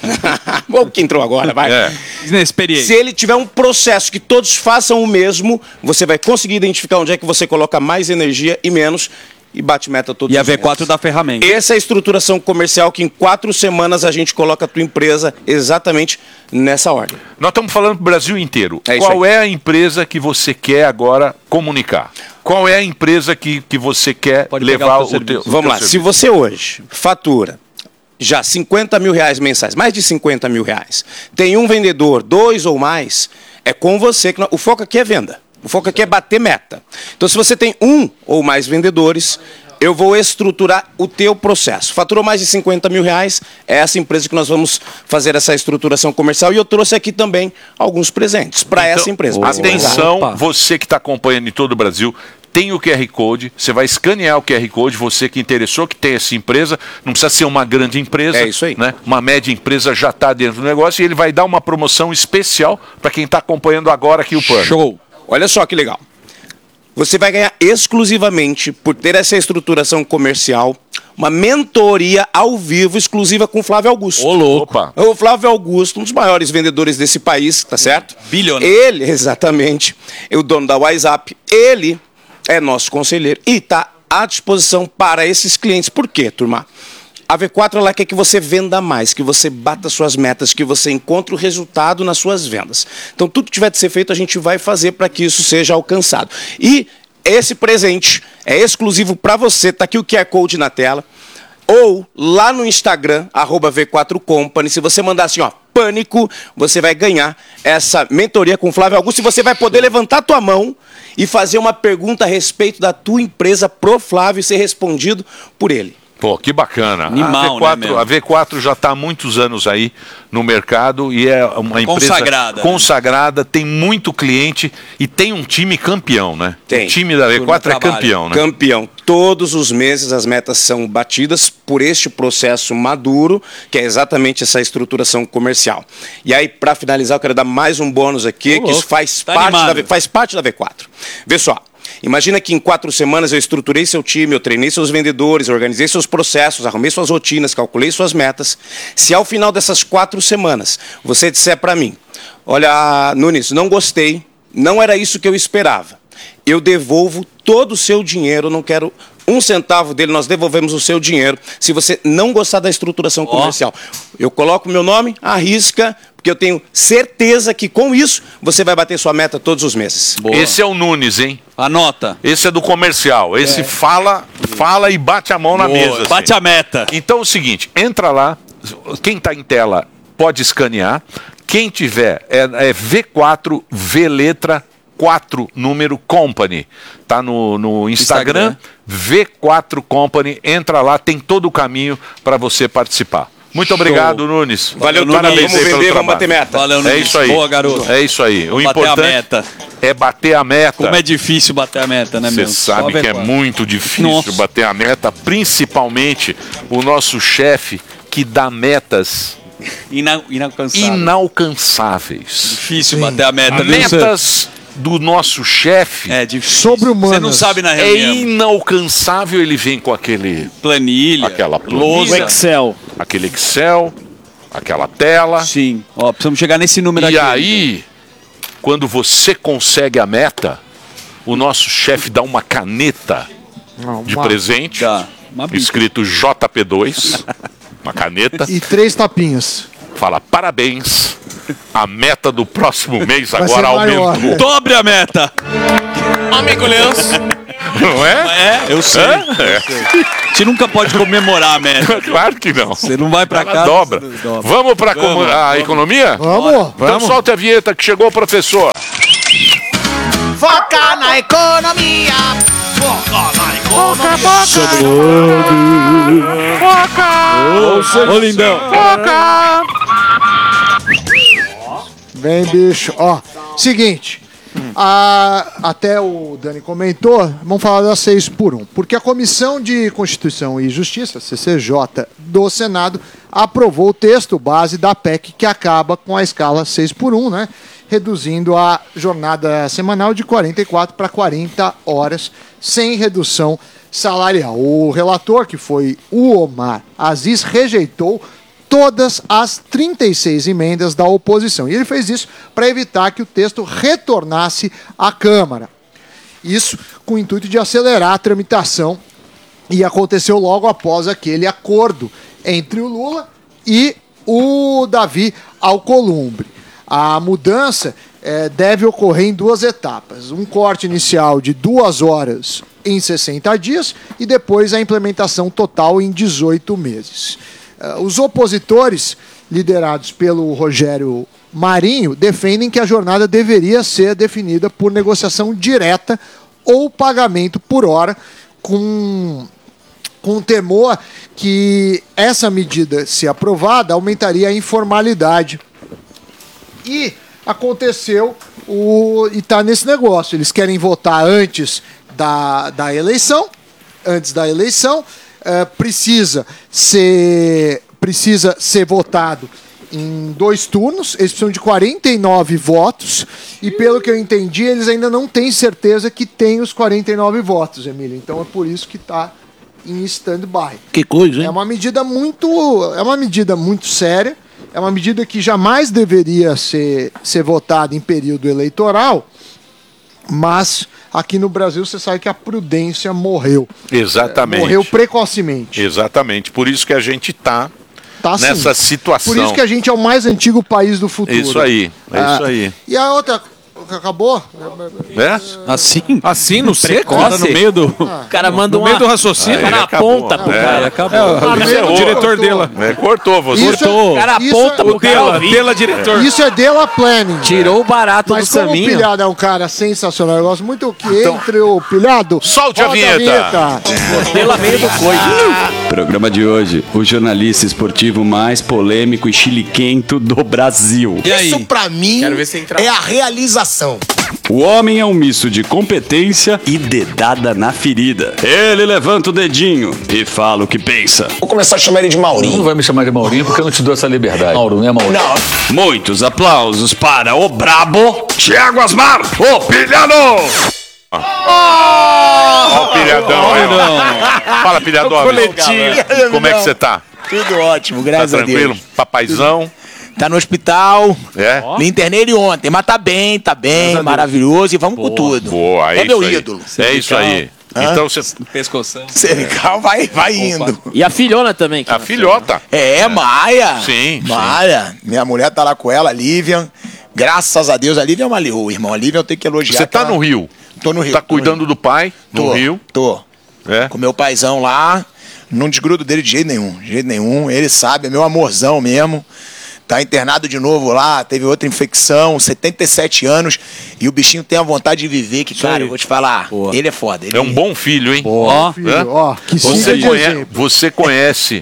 Ou que entrou agora, vai. É. Inexperiente. Se ele tiver um processo que todos façam o mesmo, você vai conseguir identificar onde é que você coloca mais energia e menos e bate meta todos E a os V quatro meses. dá ferramenta. Essa é a estruturação comercial que em quatro semanas a gente coloca a tua empresa exatamente nessa ordem. Nós estamos falando para o Brasil inteiro. É isso Qual aí. é a empresa que você quer agora comunicar? Qual é a empresa que, que você quer Pode pegar levar o teu o teu serviço. Vamos lá, teu se serviço? você hoje fatura já cinquenta mil reais mensais, mais de cinquenta mil reais, tem um vendedor, dois ou mais, é com você que nós... o foco aqui é venda. O foco aqui é bater meta. Então, se você tem um ou mais vendedores, eu vou estruturar o teu processo. Faturou mais de cinquenta mil reais, é essa empresa que nós vamos fazer essa estruturação comercial. E eu trouxe aqui também alguns presentes para Então, essa empresa. Atenção, Opa. você que está acompanhando em todo o Brasil, tem o Q R Code, você vai escanear o Q R Code, você que interessou, que tem essa empresa, não precisa ser uma grande empresa, É isso aí. né? Uma média empresa já está dentro do negócio e ele vai dar uma promoção especial para quem está acompanhando agora aqui o Pânico. Show. Olha só que legal. Você vai ganhar exclusivamente, por ter essa estruturação comercial, uma mentoria ao vivo exclusiva com o Flávio Augusto. Ô, louco. Opa. O Flávio Augusto, um dos maiores vendedores desse país, tá certo? Bilionário. Ele, exatamente, é o dono da WhatsApp. Ele é nosso conselheiro e está à disposição para esses clientes. Por quê, turma? A V quatro ela quer que você venda mais, que você bata suas metas, que você encontre o resultado nas suas vendas. Então, tudo que tiver de ser feito, a gente vai fazer para que isso seja alcançado. E esse presente é exclusivo para você. Está aqui o Q R Code na tela. Ou lá no Instagram, arroba V quatro Company. Se você mandar assim, ó, pânico, você vai ganhar essa mentoria com o Flávio Augusto. E você vai poder levantar a tua mão e fazer uma pergunta a respeito da tua empresa pro Flávio e ser respondido por ele. Pô, que bacana. Animal, a V quatro, né, meu? a V quatro já está há muitos anos aí no mercado e é uma empresa Consagrada, né? consagrada, tem muito cliente e tem um time campeão, né? Tem. O time da V quatro é trabalha. campeão, né? Campeão. Todos os meses as metas são batidas por este processo maduro, que é exatamente essa estruturação comercial. E aí, para finalizar, eu quero dar mais um bônus aqui, Ô, que isso louco. faz, Tá parte animado. da, V- faz parte da V quatro. Vê só. Imagina que em quatro semanas eu estruturei seu time, eu treinei seus vendedores, organizei seus processos, arrumei suas rotinas, calculei suas metas. Se ao final dessas quatro semanas você disser para mim, olha, Nunes, não gostei, não era isso que eu esperava, eu devolvo todo o seu dinheiro, não quero um centavo dele, nós devolvemos o seu dinheiro, se você não gostar da estruturação comercial. Eu coloco o meu nome, arrisca, porque eu tenho certeza que com isso você vai bater sua meta todos os meses. Boa. Esse é o Nunes, hein? Anota. Esse é do comercial. Esse fala, fala e bate a mão na Boa. mesa. assim. Bate a meta. Então é o seguinte, entra lá, quem está em tela pode escanear, quem tiver é, é V quatro, V letra quatro, número Company, tá no, no Instagram, Instagram. V quatro Company, entra lá, tem todo o caminho para você participar. Muito obrigado, Nunes. Valeu, Nunes. Nunes. Parabéns Vamos aí pelo vender, vamos trabalho. bater meta. Valeu, É Nunes. isso aí. Boa, garoto. É isso aí. O Vamos bater a importante meta. é bater a meta. Como é difícil bater a meta, né, meu? Você sabe que é muito difícil Nossa. bater a meta, principalmente o nosso chefe que dá metas Ina inalcançável. inalcançáveis. Difícil Sim. bater a meta. Viu, metas do nosso chefe é difícil. Sobre-humanas. Você não sabe na é reunião. inalcançável. Ele vem com aquele planilha, aquela planilha, lousa, Excel, aquele Excel, aquela tela. Sim. Ó, precisamos chegar nesse número e aqui. E aí, quando você consegue a meta, o nosso chefe dá uma caneta Não, de uma... presente, Dá. Uma escrito J P dois, uma caneta. E três tapinhas. Fala, parabéns, a meta do próximo mês Vai agora ser maior, aumentou. né? Dobre a meta. Amigo Leandro. Não é? É, eu sei. É? A gente nunca pode comemorar a meta. Claro que não. Você não vai pra Ela casa. dobra. dobra. Vamos pra Vamos, comu- a vamos. economia? Vamos. Então Vamos. solta a vinheta que chegou o professor. Foca na economia. Foca na economia. Foca. Ô, lindão. Foca. Vem, bicho. Ó, seguinte. A, até o Dani comentou, vamos falar das seis por um. Porque a Comissão de Constituição e Justiça, C C J, do Senado, aprovou o texto base da P E C que acaba com a escala seis por um, né? Reduzindo a jornada semanal de quarenta e quatro para quarenta horas, sem redução salarial. O relator, que foi o Omar Aziz, rejeitou todas as trinta e seis emendas da oposição. E ele fez isso para evitar que o texto retornasse à Câmara. Isso com o intuito de acelerar a tramitação, e aconteceu logo após aquele acordo entre o Lula e o Davi Alcolumbre. A mudança eh, deve ocorrer em duas etapas. Um corte inicial de duas horas em sessenta dias e depois a implementação total em dezoito meses. Uh, os opositores, liderados pelo Rogério Marinho, defendem que a jornada deveria ser definida por negociação direta ou pagamento por hora, com, com temor que essa medida, se aprovada, aumentaria a informalidade. E aconteceu o, e está nesse negócio. Eles querem votar antes da, da eleição, antes da eleição, Uh, precisa ser precisa ser votado em dois turnos. Eles precisam de quarenta e nove votos e, pelo que eu entendi, eles ainda não têm certeza que tem os quarenta e nove votos, Emílio. Então é por isso que está em stand-by. Que coisa, hein? É uma medida muito é uma medida muito séria. É uma medida que jamais deveria ser ser votada em período eleitoral, mas aqui no Brasil você sabe que a prudência morreu. Exatamente. Morreu precocemente. Exatamente. Por isso que a gente está tá, nessa assim. situação. Por isso que a gente é o mais antigo país do futuro. Isso aí. É Ah, isso aí. E a outra... Acabou? É? Assim? Assim, no seco? Precoce. Cara, no meio do... O cara manda No uma... meio do raciocínio. O cara Aí acabou. aponta pro É, cara. acabou. É, o, Armando o diretor cortou. dela. É, cortou você. Isso, O cara isso aponta é- pro cara Dela, ouvir. dela, diretor. Isso é Dela Planning. Tirou o barato Mas do como o Saminho. Pilhado é um cara sensacional, eu gosto muito que Então, entre o Pilhado... solte a roda vinheta. Pela meio do coito. Programa de hoje, o jornalista esportivo mais polêmico e chiliquento do Brasil. E aí? Isso pra mim Quero ver você entrar. é a realização. O homem é um misto de competência e dedada na ferida. Ele levanta o dedinho e fala o que pensa. Vou começar a chamar ele de Maurinho. Não vai me chamar de Maurinho porque eu não te dou essa liberdade. Mauro, não é Mauro. Não, Muitos aplausos para o brabo Thiago Asmar, o pilhado! Ó o pilhadão aí, ó. Fala, pilhadão. coletivo. Como é que você tá? tudo ótimo, Tá graças a tranquilo? Deus. Papaizão? Tá no hospital. É? Me internei ele ontem, mas tá bem, tá bem, maravilhoso e vamos com tudo. Boa, é, É isso meu aí. ídolo. É isso aí. Hã? Então você. Pescoção. Cervical vai, vai indo. E a filhona também. que A nasceu. filhota. É, Maia. Sim, Maia. Minha mulher tá lá com ela, a Lívia. Graças a Deus, a Lívia é uma leoa, irmão. A Lívia eu tenho que elogiar. Você tá que ela- no Rio? Tô no Rio. Tá tô no cuidando Rio. do pai no Tô, Rio? Tô. É? Com meu paizão lá. Não desgrudo dele de jeito nenhum. De jeito nenhum. Ele sabe, é meu amorzão mesmo. Tá internado de novo lá, teve outra infecção, setenta e sete anos, e o bichinho tem a vontade de viver, que, cara, eu vou te falar, ele é foda. Ele... É um bom filho, hein? Ó, filho, Hã? ó, que Você, siga de conhe- exemplo. você conhece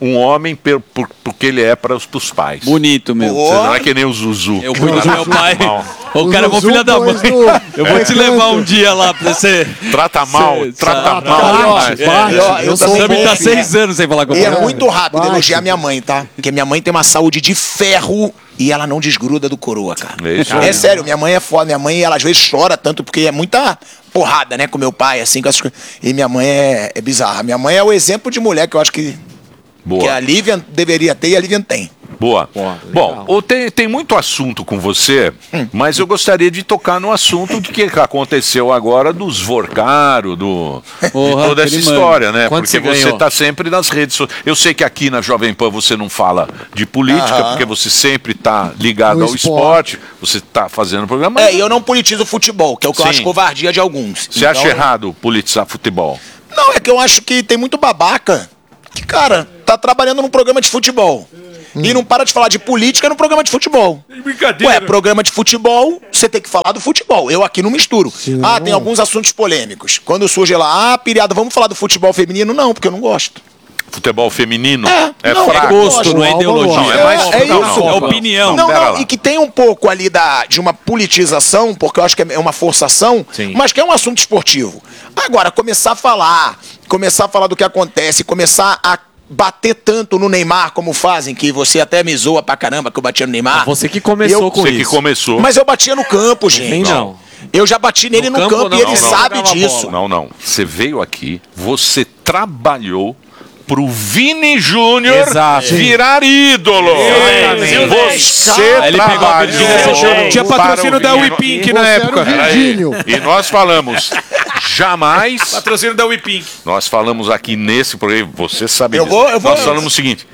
um homem per, por, porque ele é para os pais. Bonito, meu. Você não é que nem o Zuzu. Eu cuido do meu pai. O cara é bom filho da mãe. Eu vou te levar um dia lá pra você. Trata mal, Cê, trata sabe, mal. bate, demais. bate. Eu, eu O também Sammy tá vou- seis anos sem falar com E é ela. muito rápido Bate. elogiar minha mãe, tá? Porque minha mãe tem uma saúde de ferro e ela não desgruda do coroa, cara. É isso É aí. sério, minha mãe é foda. Minha mãe, ela às vezes chora tanto porque é muita porrada, né, com meu pai, assim, com essas coisas. E minha mãe é, é bizarra. Minha mãe é o exemplo de mulher que eu acho que, que a Lívia deveria ter e a Lívia tem. Boa. Bom, o- tem, tem muito assunto com você, Hum. mas eu gostaria de tocar no assunto de que aconteceu agora dos Vorcaro, do, de Porra, toda essa aquele história, mano. né? Quanto Porque você você ganhou? está sempre nas redes sociais. Eu sei que aqui na Jovem Pan você não fala de política, Aham. porque você sempre está ligado No ao esporte, você está fazendo programa. É, e eu não politizo o futebol, que é o que eu Sim. acho covardia de alguns. Você acha errado politizar futebol? Não, é que eu acho que tem muito babaca que, cara, tá trabalhando num programa de futebol. E não para de falar de política no programa de futebol. Brincadeira. Ué, programa de futebol, você tem que falar do futebol. Eu aqui não misturo. Ah, tem alguns assuntos polêmicos. Quando surge lá, ah, piriada, vamos falar do futebol feminino? Não, porque eu não gosto. Futebol feminino? É, não, fraco. é gosto, não é ideologia. Não, é, mais, É não, isso. não, É não, opinião. Não, pera não, lá. e que tem um pouco ali da, de uma politização, porque eu acho que é uma forçação, mas que é um assunto esportivo. Agora, começar a falar, começar a falar do que acontece, começar a bater tanto no Neymar como fazem, que você até me zoa pra caramba que eu batia no Neymar. Você que começou Eu- com Você isso. que começou. Mas eu batia no campo, gente. Vem não. Eu já bati nele no, No campo, campo, e não, ele não, sabe jogava disso. Não, não. Você veio aqui, você trabalhou pro Vini Júnior Exato. virar ídolo. Exatamente. Você Aí ele pegou a Virgínia trabalhou Tinha para patrocínio o da Vini- Wipink na Você era época. o Virgínio. Peraí. E nós falamos, jamais... Patrocínio da Wipink. Nós falamos aqui nesse programa, você sabe Eu disso. vou- eu vou- Nós falamos o seguinte,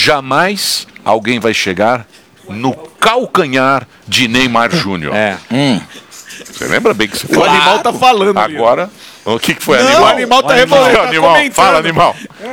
jamais alguém vai chegar no calcanhar de Neymar Júnior. É. Você lembra bem que você O falou? animal tá falando. ali. Agora, o que, que foi, Não, animal? o animal tá O revoltado, tá animal, comentando. fala, animal.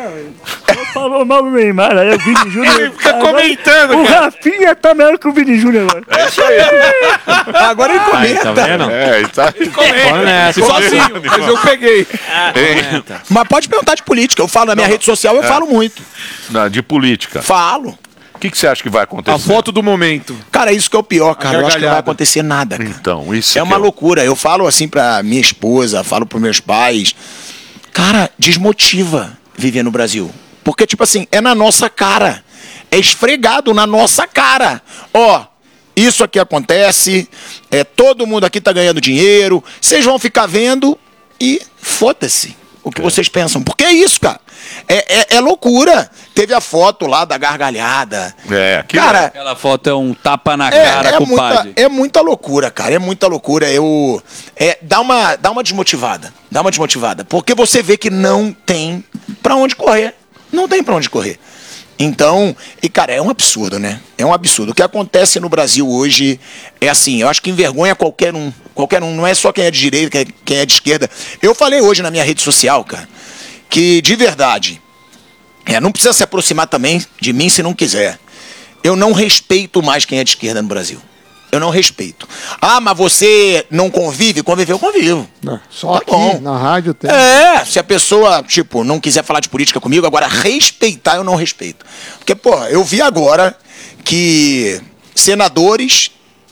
Falou mal do Neymar, aí o Vini Júnior. Ele fica Agora, comentando, O cara. Rafinha tá melhor que o Vini Júnior agora. É isso aí. Agora ele Aí, comenta. tá vendo? É, ele tá... Bora nessa. Sozinho, mas eu peguei. Hein? Mas pode perguntar de política. Eu falo na minha rede social, eu É. falo muito. Não, de política. Falo. O que, que você acha que vai acontecer? A foto do momento. Cara, isso que é o pior, cara. Eu acho que não vai gargalhada. acontecer nada, cara. Então, isso É que uma eu- loucura. Eu falo assim pra minha esposa, falo pros meus pais. Cara, desmotiva viver no Brasil. Porque, tipo assim, é na nossa cara. É esfregado na nossa cara. Ó, isso aqui acontece, é, todo mundo aqui tá ganhando dinheiro, vocês vão ficar vendo e foda-se o que vocês pensam. Porque é isso, cara. É, é, é loucura. Teve a foto lá da gargalhada. É, aquilo Cara, Aquela foto é um tapa na é, cara, é, muita, compadre. é muita loucura, cara. É muita loucura. Eu, é, dá, uma, dá uma desmotivada. Dá uma desmotivada. Porque você vê que não tem pra onde correr. Não tem pra onde correr. Então, e cara, é um absurdo, né? É um absurdo. O que acontece no Brasil hoje é assim, eu acho que envergonha qualquer um. Qualquer um, não é só quem é de direita, quem é- quem é de esquerda. Eu falei hoje na minha rede social, cara, que de verdade, é, não precisa se aproximar também de mim se não quiser. Eu não respeito mais quem é de esquerda no Brasil. Eu não respeito. Ah, mas você não convive? Conviver, eu convivo. Só Tá aqui, bom. na rádio tem. É, se a pessoa, tipo, não quiser falar de política comigo, agora respeitar eu não respeito. Porque, pô, eu vi agora que senadores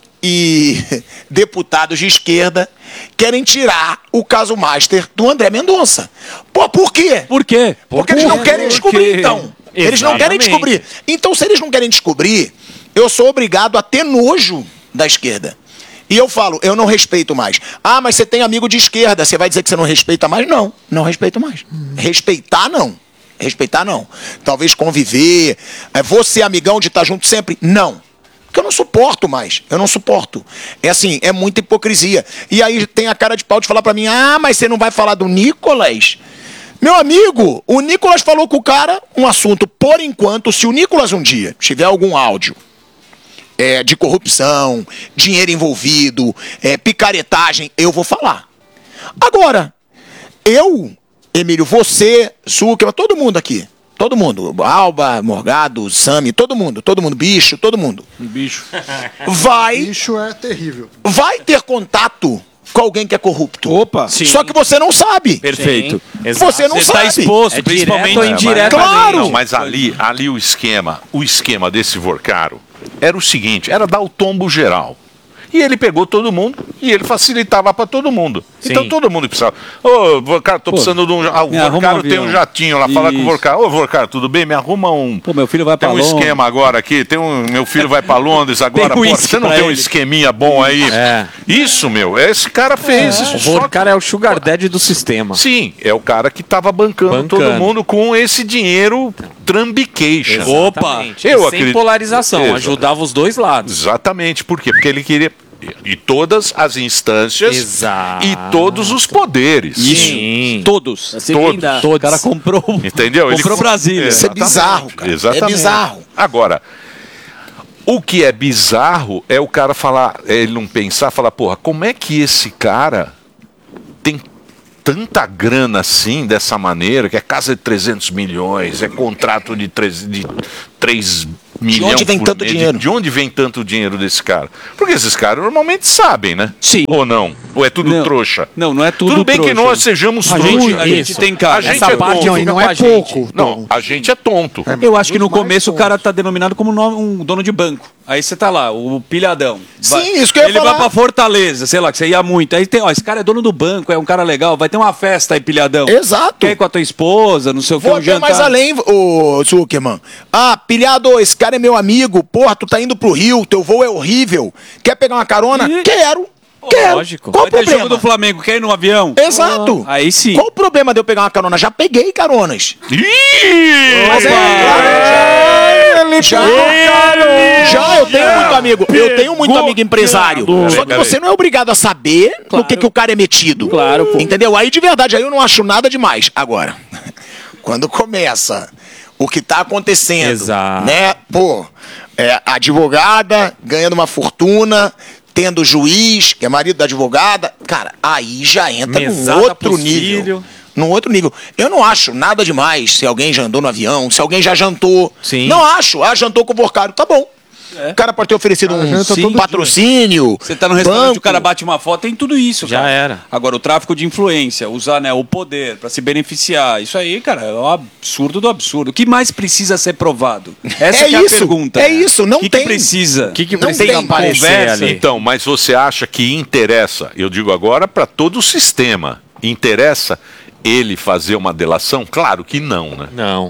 e deputados de esquerda querem tirar o caso Master do André Mendonça. Pô, por quê? Por quê? Porque eles não querem descobrir, então. Eles não querem Exatamente. descobrir. Então, se eles não querem descobrir, eu sou obrigado a ter nojo da esquerda. E eu falo, eu não respeito mais. Ah, mas você tem amigo de esquerda, você vai dizer que você não respeita mais? Não, não respeito mais. Respeitar, não. Respeitar, não. Talvez conviver. É, você, amigão, de estar junto sempre? Não. Porque eu não suporto mais. Eu não suporto. É assim, é muita hipocrisia. E aí tem a cara de pau de falar pra mim, ah, mas você não vai falar do Nicolas? Meu amigo, o Nicolas falou com o cara um assunto, por enquanto, se o Nicolas um dia tiver algum áudio é, de corrupção, dinheiro envolvido, é, picaretagem, eu vou falar. Agora, eu, Emílio, você, Zuckerman, todo mundo aqui, todo mundo, Alba, Morgado, Sami, todo mundo, todo mundo, bicho, todo mundo, Um bicho. vai, Bicho é terrível. vai ter contato com alguém que é corrupto. Opa! Sim. Só que você não sabe. Perfeito. Você não você sabe. Está exposto, É principalmente direto ou indireto. Claro. Não, mas ali, ali o esquema, o esquema desse Vorcaro era o seguinte, era dar o tombo geral. E ele pegou todo mundo e ele facilitava para todo mundo. Sim. Então todo mundo precisava. Ô, Vorcaro, tô precisando de um. Ah, o me arruma Vorcaro um tem avião. um jatinho lá, fala com o Isso. Vorcaro. Ô, Vorcaro, tudo bem? Me arruma um. Pô, meu filho vai Tem pra um Londres. esquema agora aqui, tem um, meu filho vai para Londres agora. Tem Pô, uísque você não pra tem um ele. esqueminha bom aí? É. Isso, meu, esse cara fez isso. O Só que- Vorcaro é o sugar daddy do sistema. Sim, é o cara que tava bancando, Bancando. todo mundo com esse dinheiro trambication. Exatamente. Eu E sem acredito- polarização, Exato. ajudava os dois lados. Exatamente, por quê? Porque ele queria. E todas as instâncias Exato. e todos os poderes. Sim. Todos. Você Todos. brinda. O cara comprou. Entendeu? Comprou Brasília. Isso é bizarro, cara. Exatamente. É bizarro. Agora, o que é bizarro é o cara falar, é ele não pensar, falar, porra, como é que esse cara tem tanta grana assim, dessa maneira, que é casa de trezentos milhões, é contrato de três, de três milhões onde vem por tanto mês. dinheiro? De onde vem tanto dinheiro desse cara? Porque esses caras normalmente sabem, né? Sim. Ou não? Ou é tudo Não. trouxa? Não, não é tudo Tudo bem trouxa. que nós sejamos A trouxas. gente, a gente tem cara. A gente Essa é parte tonto. aí não com é a gente. pouco. Não, a gente é tonto. Eu acho que no Muito mais começo o tonto. cara tá denominado como no- um dono de banco. Aí você tá lá, o pilhadão. Vai- Sim, isso que eu ia Ele falar. vai pra Fortaleza, sei lá, que você ia muito. Aí tem, ó, esse cara é dono do banco, é um cara legal, vai ter uma festa aí, pilhadão. Exato. Quer ir com a tua esposa, não sei o que, Vou um até jantar. mais além, ô Zuckerman. Ah, pilhado, esse cara é meu amigo. Porra, tu tá indo pro Rio, teu voo é horrível. Quer pegar uma carona? Ih. Quero. Quero. lógico. Qual o Vai ter jogo problema? do Flamengo, quer ir no avião? Exato. Aí sim. Qual o problema de eu pegar uma carona? Já peguei caronas. Ih! Mas é claro, já, já eu tenho muito amigo. Eu tenho muito amigo empresário. Só que Peraí. você não é obrigado a saber no que, que o cara é metido. Claro, pô. Entendeu? Aí de verdade, aí eu não acho nada demais. Agora, quando começa o que tá acontecendo, Exato. né? Pô, é, advogada ganhando uma fortuna, tendo juiz, que é marido da advogada, cara, aí já entra num Mesada outro pros nível. filhos. Num outro nível. Eu não acho nada demais se alguém já andou no avião, se alguém já jantou. Sim. Não acho. Ah, jantou com o Vorcaro. Tá bom. O cara pode ter oferecido Cara, um janta sim, todo patrocínio. Você tá no restaurante, banco. o cara bate uma foto, tem tudo isso, Já cara. era. Agora, o tráfico de influência, usar, né, o poder pra se beneficiar, isso aí, cara, é um absurdo do absurdo. O que mais precisa ser provado? Essa É que é isso, a pergunta. é isso, não O que tem. que precisa? O que, que Não precisa tem aparecer conversa, ali? Então, mas você acha que interessa, eu digo agora para todo o sistema, interessa ele fazer uma delação? Claro que não, né? Não.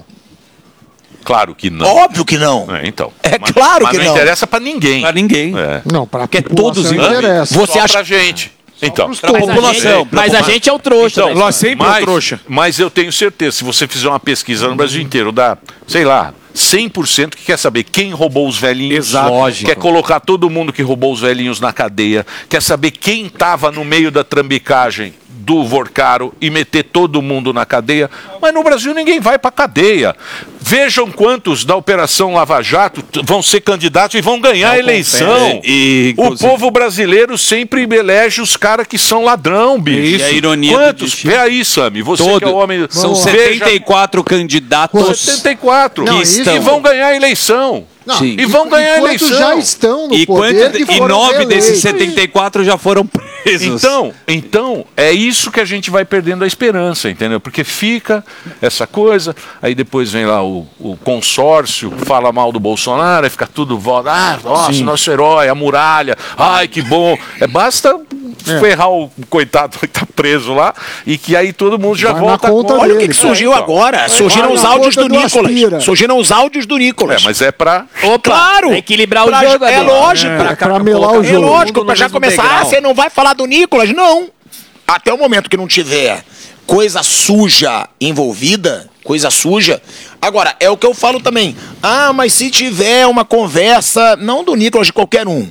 Claro que não. Óbvio que não. É, então. É Mas- claro mas que não. não. interessa para ninguém. Pra ninguém. É. Não, pra Porque população todos interessa. Você Só acha- pra gente. Então, pros Pra todos. população. pra Mas a população. gente é o trouxa. Então, né? Nós sempre é mas, o trouxa. mas eu tenho certeza, se você fizer uma pesquisa no Brasil inteiro, dá, sei lá, cem por cento que quer saber quem roubou os velhinhos. Exato. Lógico. Quer colocar todo mundo que roubou os velhinhos na cadeia. Quer saber quem estava no meio da trambicagem do Vorcaro e meter todo mundo na cadeia. Mas no Brasil ninguém vai pra cadeia. Vejam quantos da Operação Lava Jato t- vão ser candidatos e vão ganhar a eleição. E, O inclusive- povo brasileiro sempre elege os caras que são ladrão, bicho. E a ironia do Quantos? destino. Vê aí, Sami. Você Todo. que é o homem... São Vamos lá. setenta e quatro candidatos. setenta e quatro. Não, que isso- estão... E vão ganhar a eleição. Não, Sim. E vão ganhar a quantos eleição. já estão no E, poder quanto, que e foram nove desses reeleitos. setenta e quatro já foram presos. Então, então, é isso que a gente vai perdendo a esperança, entendeu? Porque fica essa coisa, aí depois vem lá o, o consórcio, fala mal do Bolsonaro, aí fica tudo volta, ah, nossa, nosso herói, a muralha, ai, que bom. É, basta ferrar o coitado que tá preso lá, e que aí todo mundo já Vai na volta conta com... Olha o que, dele, que surgiu então. agora. Surgiram Vai os na áudios conta do do Aspira. Nicolas. Surgiram os áudios do É, Nicolas. mas é pra... Claro! Pra equilibrar o Pra- jogo, É Adão. lógico. É, pra melar o É jogo. lógico, Mundo pra no já mesmo começar. degrau. Ah, você não vai falar do Nicolas? Não. Até o momento que não tiver coisa suja envolvida, coisa suja. Agora, é o que eu falo também. Ah, mas se tiver uma conversa, não do Nicolas, de qualquer um,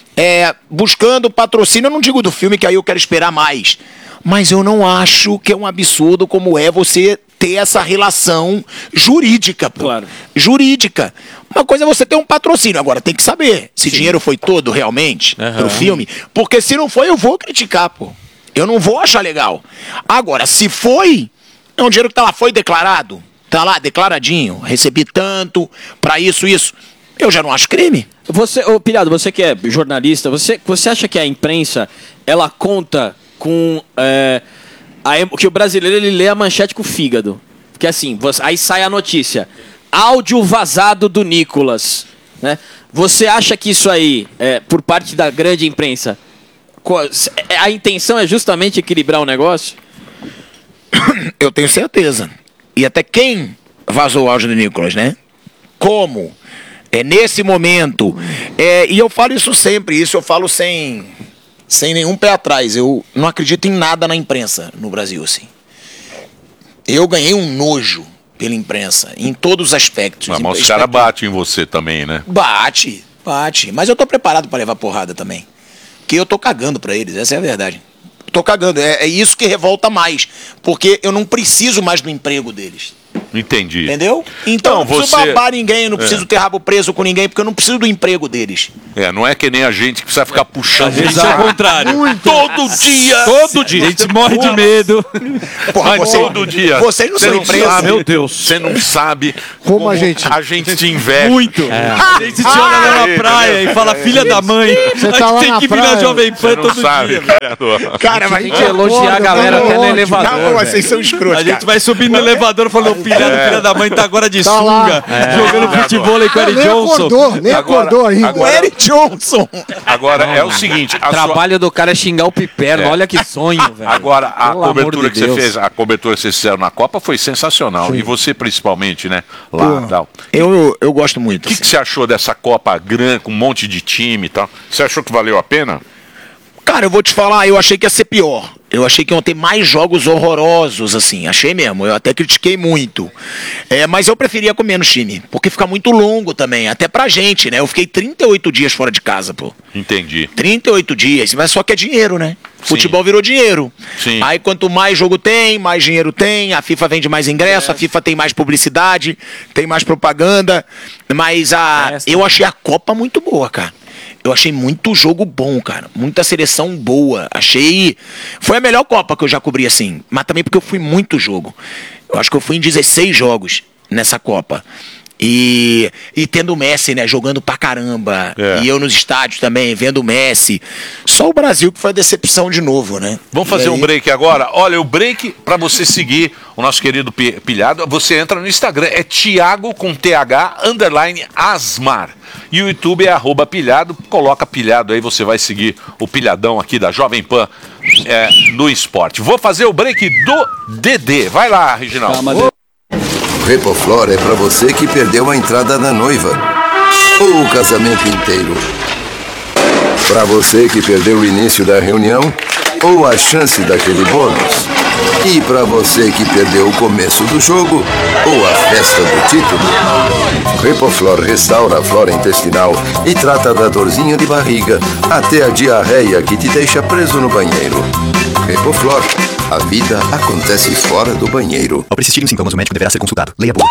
é, buscando patrocínio, eu não digo do filme, que aí eu quero esperar mais. Mas eu não acho que é um absurdo como é você ter essa relação jurídica, pô. Claro. Jurídica. Uma coisa é você ter um patrocínio. Agora, tem que saber se dinheiro foi todo realmente pro filme. Porque se não foi, eu vou criticar, pô. Eu não vou achar legal. Agora, se foi, é um dinheiro que tá lá, foi declarado. Tá lá, declaradinho. Recebi tanto pra isso, isso. eu já não acho crime. Você, ô Pilhado, você que é jornalista, você, você acha que a imprensa, ela conta com... É, a, que o brasileiro, ele lê a manchete com o fígado. Porque assim, você, aí sai a notícia. Áudio vazado do Nicolas. Né? Você acha que isso aí, é, por parte da grande imprensa, a intenção é justamente equilibrar o negócio? Eu tenho certeza. E até quem vazou o áudio do Nicolas, né? Como? É nesse momento. É, e eu falo isso sempre, isso eu falo sem, sem nenhum pé atrás. Eu não acredito em nada na imprensa no Brasil, assim. Eu ganhei um nojo pela imprensa, em todos os aspectos. Mas, mas os caras batem em você também, né? Bate, bate. Mas eu tô preparado para levar porrada também. Porque eu tô cagando pra eles, essa é a verdade. Tô cagando, é, é isso que revolta mais. Porque eu não preciso mais do emprego deles. Entendi. Entendeu? Então, Então, eu não preciso você- babar ninguém, eu não É. preciso ter rabo preso com ninguém, porque eu não preciso do emprego deles. É, não é que nem a gente que precisa ficar puxando. A gente é o contrário. Todo dia. Todo dia. A gente morre de medo. Porra, Mas você- todo dia. vocês não Você são não imprensa. sabe, Meu Deus. Você não sabe Como a gente- A gente te investe. Muito. A gente te olha lá na praia e fala, filha da mãe. Você a tá gente lá tem na que vir na praia. Jovem Você Pan não todo sabe, dia. vereador. Cara, mas Tem que elogiar a galera até no elevador. Não, vocês são escrotos, A gente cara. vai subindo no elevador falando, o pilhado, filha da mãe, tá agora de Tá lá. sunga, jogando futebol com o Eric nem Johnson. acordou, nem Agora- acordou ainda. O Eric Johnson. Agora, é o seguinte. A O sua- trabalho do cara é xingar o Piperno. É. Olha que sonho, velho. Agora, a Pelo amor cobertura de que você Deus. fez, a cobertura que vocês fizeram na Copa foi sensacional. E você, principalmente, né? Lá e tal. Eu, eu gosto muito. O que, que você achou dessa Copa grande, com um monte de time e tal? Você achou que valeu a pena? Cara, eu vou te falar, eu achei que ia ser pior. Eu achei que iam ter mais jogos horrorosos, assim. Achei mesmo. Eu até critiquei muito. É, mas eu preferia com menos time. Porque fica muito longo também. Até pra gente, né? Eu fiquei trinta e oito dias fora de casa, pô. Entendi. trinta e oito dias. Mas só que é dinheiro, né? Futebol virou dinheiro. Sim. Aí quanto mais jogo tem, mais dinheiro tem. A FIFA vende mais ingresso, a FIFA tem mais publicidade, tem mais propaganda. Mas a, eu achei a Copa muito boa, cara. Eu achei muito jogo bom, cara. Muita seleção boa. Achei. Foi a melhor Copa que eu já cobri assim. Mas também porque eu fui muito jogo. Eu acho que eu fui em dezesseis jogos nessa Copa. E, e tendo o Messi, né, jogando pra caramba. É. E eu nos estádios também, vendo o Messi. Só o Brasil que foi a decepção de novo, né? Vamos E fazer aí- um break agora? Olha, o break, pra você seguir o nosso querido Pi- Pilhado, você entra no Instagram, é Thiago com T H, underline Asmar. E o YouTube é arroba Pilhado, coloca Pilhado aí, você vai seguir o Pilhadão aqui da Jovem Pan é, do esporte. Vou fazer o break do Dedê. Vai lá, Reginaldo. Calma, Repoflor é pra você que perdeu a entrada da noiva ou o casamento inteiro. Pra você que perdeu o início da reunião ou a chance daquele bônus. E pra você que perdeu o começo do jogo ou a festa do título. Repoflor restaura a flora intestinal e trata da dorzinha de barriga até a diarreia que te deixa preso no banheiro. Repoflor. A vida acontece fora do banheiro. Ao persistirem os sintomas, o médico deverá ser consultado. Leia a bula.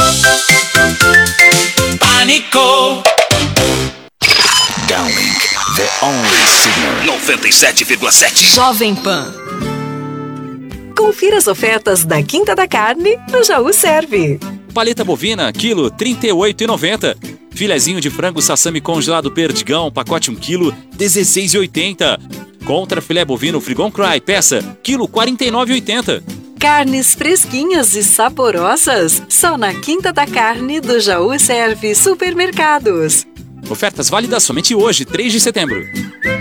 Pânico. Downlink, the only signal. noventa e sete vírgula sete. Jovem Pan. Confira as ofertas da Quinta da Carne no Jaú Serve. Paleta bovina, quilo, trinta e oito reais e noventa centavos. Filezinho de frango sassami congelado Perdigão, pacote um quilo, dezesseis reais e oitenta centavos. Contra filé bovino Frigon Cry, peça, quilo, quarenta e nove reais e oitenta centavos. Carnes fresquinhas e saborosas, só na Quinta da Carne do Jaú Serve Supermercados. Ofertas válidas somente hoje, três de setembro.